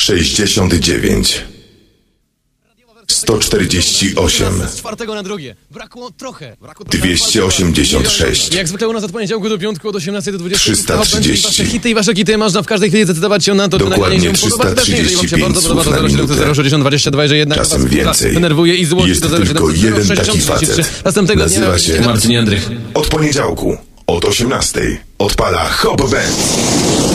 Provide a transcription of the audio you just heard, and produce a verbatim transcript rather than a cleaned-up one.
sześćdziesiąt dziewięć, sto czterdzieści osiem, Z czwartego na drugie. Brakło trochę. Brakło dwieście osiemdziesiąt sześć, Jak zwykle u nas od poniedziałku do piątku od osiemnastej do dwudziestej. trzysta trzydzieści. Wasze hity i wasze hity można w każdej chwili zdecydować się na to, czy Dokładnie nagranie się podoba. Też jeżeli wam się bardzo podoba, to zero siedem zero sześćdziesiąt dwadzieścia dwa, że jednak Czasem was więcej. denerwuje i złości Jest do zero siedem tylko jeden zero taki sześćdziesiąt trzydzieści trzy. facet. Następnego Nazywa dnia się Marcin Jędrych. Od poniedziałku, od osiemnastej odpala Hop Band.